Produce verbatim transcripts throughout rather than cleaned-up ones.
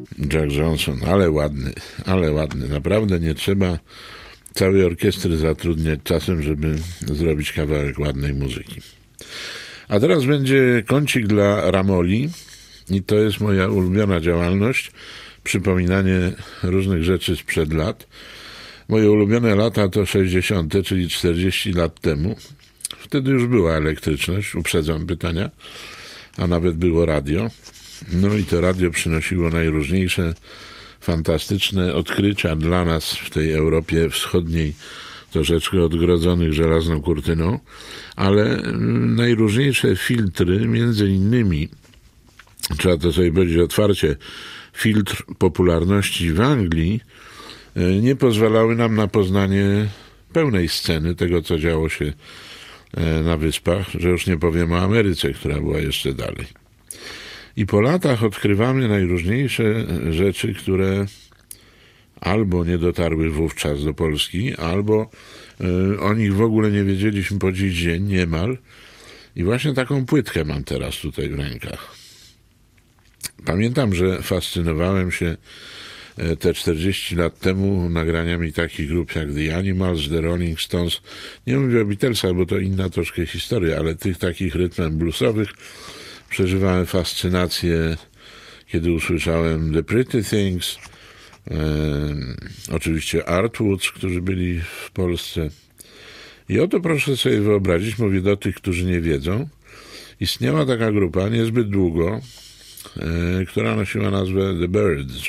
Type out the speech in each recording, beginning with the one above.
Jack Johnson, ale ładny, ale ładny. Naprawdę nie trzeba całej orkiestry zatrudniać czasem, żeby zrobić kawałek ładnej muzyki. A teraz będzie kącik dla Ramoli i to jest moja ulubiona działalność, przypominanie różnych rzeczy sprzed lat. Moje ulubione lata to sześćdziesiąte, czyli czterdzieści lat temu. Wtedy już była elektryczność, uprzedzam pytania, a nawet było radio. No i to radio przynosiło najróżniejsze, fantastyczne odkrycia dla nas w tej Europie Wschodniej, troszeczkę odgrodzonych żelazną kurtyną, ale najróżniejsze filtry, między innymi, trzeba to sobie powiedzieć otwarcie, filtr popularności w Anglii, nie pozwalały nam na poznanie pełnej sceny tego, co działo się na Wyspach, że już nie powiem o Ameryce, która była jeszcze dalej. I po latach odkrywamy najróżniejsze rzeczy, które albo nie dotarły wówczas do Polski, albo y, o nich w ogóle nie wiedzieliśmy po dziś dzień, niemal. I właśnie taką płytkę mam teraz tutaj w rękach. Pamiętam, że fascynowałem się te czterdzieści lat temu nagraniami takich grup jak The Animals, The Rolling Stones. Nie mówię o Beatlesach, bo to inna troszkę historia, ale tych takich rytmem bluesowych przeżywałem fascynację, kiedy usłyszałem The Pretty Things, e, oczywiście Artwoods, którzy byli w Polsce. I oto proszę sobie wyobrazić, mówię do tych, którzy nie wiedzą, istniała taka grupa niezbyt długo, e, która nosiła nazwę The Byrds,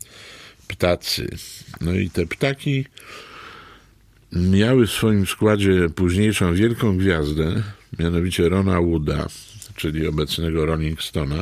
ptacy. No i te ptaki miały w swoim składzie późniejszą wielką gwiazdę, mianowicie Rona Wooda, czyli obecnego Rolling Stona.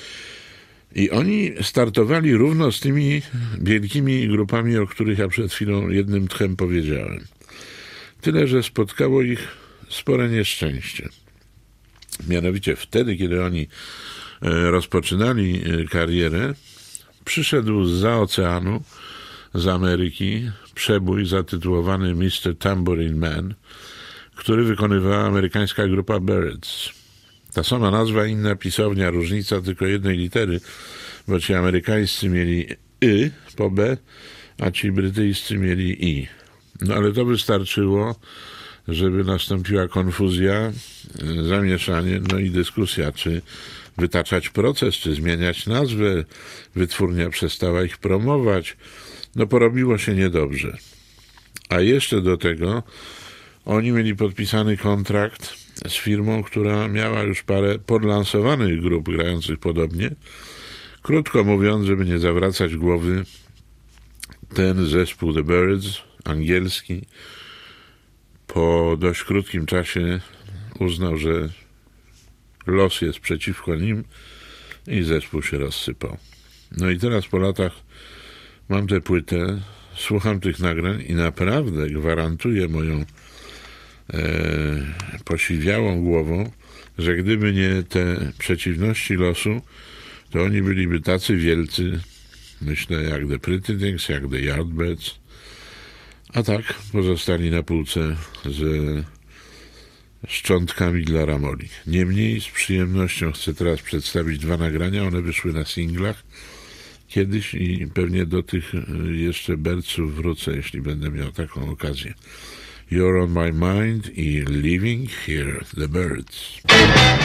I oni startowali równo z tymi wielkimi grupami, o których ja przed chwilą jednym tchem powiedziałem. Tyle, że spotkało ich spore nieszczęście. Mianowicie wtedy, kiedy oni rozpoczynali karierę, przyszedł zza oceanu, z Ameryki, przebój zatytułowany mister Tambourine Man, który wykonywała amerykańska grupa Byrds. Ta sama nazwa, inna pisownia, różnica tylko jednej litery, bo ci amerykańscy mieli y po B, a ci brytyjscy mieli i. No ale to wystarczyło, żeby nastąpiła konfuzja, zamieszanie, no i dyskusja, czy wytaczać proces, czy zmieniać nazwę. Wytwórnia przestała ich promować. No porobiło się niedobrze. A jeszcze do tego oni mieli podpisany kontrakt z firmą, która miała już parę podlansowanych grup grających podobnie. Krótko mówiąc, żeby nie zawracać głowy, ten zespół The Byrds, angielski, po dość krótkim czasie uznał, że los jest przeciwko nim i zespół się rozsypał. No i teraz po latach mam tę płytę, słucham tych nagrań i naprawdę gwarantuję moją e, posiwiałą głową, że gdyby nie te przeciwności losu, to oni byliby tacy wielcy, myślę, jak The Pretty Things, jak The Yardbirds, a tak pozostali na półce z szczątkami dla Ramoli. Niemniej z przyjemnością chcę teraz przedstawić dwa nagrania, one wyszły na singlach kiedyś i pewnie do tych jeszcze Birdsów wrócę, jeśli będę miał taką okazję. You're on my mind i Living Here, The Byrds.